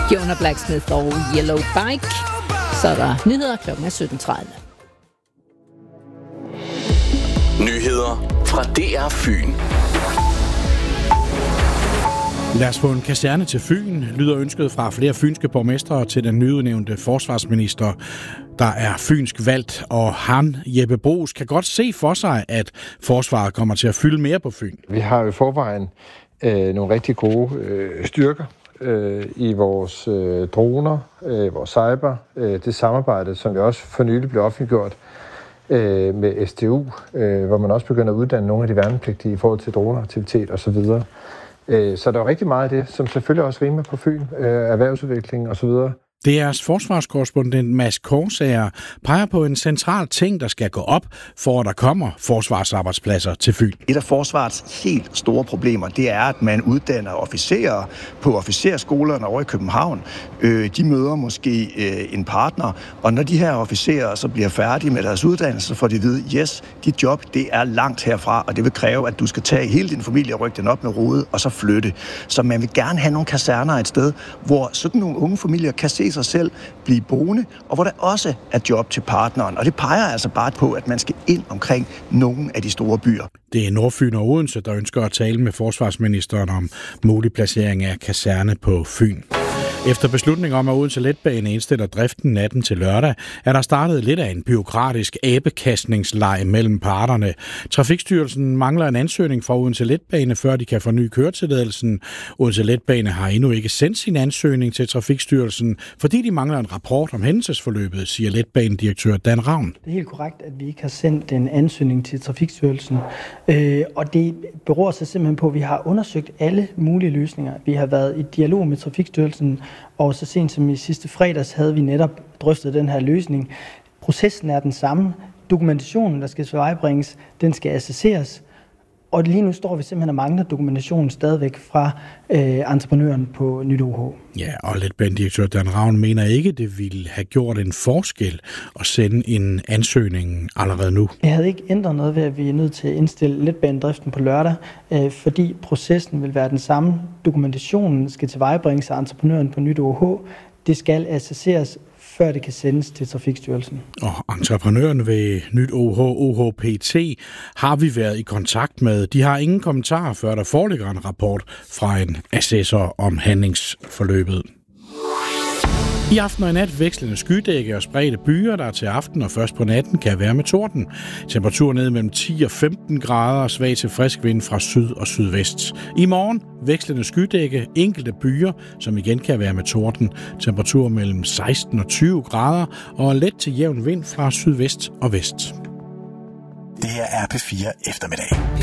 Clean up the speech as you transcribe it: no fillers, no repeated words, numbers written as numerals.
Jonah Blacksmith og Yellow Bike. Så er der nyheder klokken 17.30. Nyheder fra DR Fyn. Lad os få en kaserne til Fyn, lyder ønsket fra flere fynske borgmestre til den nyudnævnte forsvarsminister, der er fynsk valgt, og han, Jeppe Bruus, kan godt se for sig, at forsvaret kommer til at fylde mere på Fyn. Vi har jo i forvejen nogle rigtig gode styrker i vores droner, vores cyber, det samarbejde, som vi også for nylig blev offentliggjort med SDU, hvor man også begynder at uddanne nogle af de værnepligtige i forhold til droneaktivitet osv. Så der er rigtig meget af det, som selvfølgelig også rimer på Fyn, erhvervsudvikling osv. DR's forsvarskorrespondent Mads Korsager peger på en central ting, der skal gå op, for at der kommer forsvarsarbejdspladser til Fyn. Et af forsvarets helt store problemer, det er, at man uddanner officerer på officersskolerne over i København. De møder måske en partner, og når de her officerer så bliver færdige med deres uddannelse, så får de at vide, yes, dit job, det er langt herfra, og det vil kræve, at du skal tage hele din familie og rykke den op med rode, og så flytte. Så man vil gerne have nogle kaserner et sted, hvor sådan nogle unge familier kan se sig selv blive boende, og hvor der også er job til partneren. Og det peger altså bare på, at man skal ind omkring nogle af de store byer. Det er Nordfyn og Odense, der ønsker at tale med forsvarsministeren om mulig placering af kaserne på Fyn. Efter beslutningen om, at Odense Letbane indstiller driften natten til lørdag, er der startet lidt af en bureaukratisk abekastningsleg mellem parterne. Trafikstyrelsen mangler en ansøgning fra Odense Letbane, før de kan forny køretilladelsen. Odense Letbane har endnu ikke sendt sin ansøgning til Trafikstyrelsen, fordi de mangler en rapport om hændelsesforløbet, siger Letbanedirektør Dan Ravn. Det er helt korrekt, at vi ikke har sendt en ansøgning til Trafikstyrelsen, og det beror sig simpelthen på, at vi har undersøgt alle mulige løsninger. Vi har været i dialog med Trafikstyrelsen, og så sent som i sidste fredags havde vi netop drøftet den her løsning. Processen er den samme. Dokumentationen, der skal tilvejebringes, den skal assesseres. Og lige nu står vi simpelthen og mangler dokumentationen stadigvæk fra entreprenøren på Nyt OH. Ja, og letbanedirektør Dan Ravn mener ikke, det ville have gjort en forskel at sende en ansøgning allerede nu. Det havde ikke ændret noget ved, at vi er nødt til at indstille letbanedriften på lørdag, fordi processen vil være den samme. Dokumentationen skal tilvejebringes af entreprenøren på Nyt OH. Det skal assesseres, før det kan sendes til Trafikstyrelsen. Og entreprenøren ved Nyt OH, OHPT, har vi været i kontakt med. De har ingen kommentarer, før der foreligger en rapport fra en assessor om handlingsforløbet. I aften og i nat vekslende skydække og spredte byer, der til aften og først på natten kan være med torden. Temperatur ned mellem 10 og 15 grader, svag til frisk vind fra syd og sydvest. I morgen vekslende skydække, enkelte byer, som igen kan være med torden. Temperatur mellem 16 og 20 grader og let til jævn vind fra sydvest og vest. Det her er P4 eftermiddag.